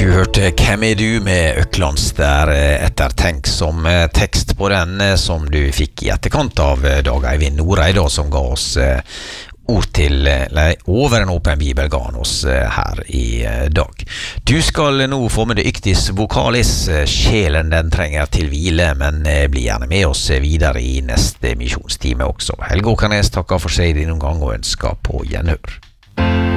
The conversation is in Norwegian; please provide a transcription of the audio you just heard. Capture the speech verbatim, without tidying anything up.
Du hørte Hvem er du med Øklands der ettertenk som tekst på den som du fikk i etterkant av Dag Eivind Norreid da, som ga oss ord til, eller over en åpen bibel ga han oss her i dag. Du skal nå få med det yktis vokalis, sjelen den trenger til hvile, men bli gjerne med oss videre i neste misjonstime også. Helge Åkernes takker for seg din omgang og ønsker på gjenhør.